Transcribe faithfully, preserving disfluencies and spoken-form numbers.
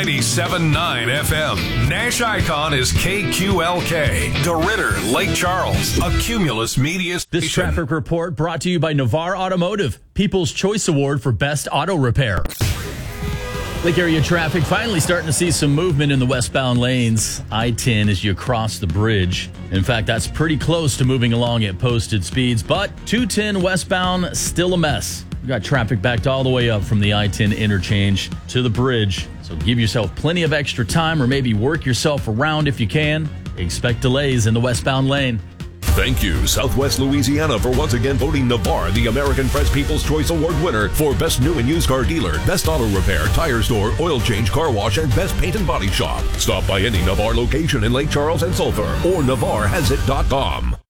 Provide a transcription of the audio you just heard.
ninety-seven point nine F M. Nash Icon is K Q L K. DeRidder, Lake Charles, a Cumulus Media station. This traffic report brought to you by Navarre Automotive, People's Choice Award for Best Auto Repair. Lake area traffic finally starting to see some movement in the westbound lanes. I ten as you cross the bridge. In fact, that's pretty close to moving along at posted speeds, but two ten westbound still a mess. We got traffic backed all the way up from the I ten interchange to the bridge. So give yourself plenty of extra time or maybe work yourself around if you can. Expect delays in the westbound lane. Thank you, Southwest Louisiana, for once again voting Navarre the American Press People's Choice Award winner for Best New and Used Car Dealer, Best Auto Repair, Tire Store, Oil Change, Car Wash, and Best Paint and Body Shop. Stop by any Navarre location in Lake Charles and Sulphur or Navarre Has It dot com.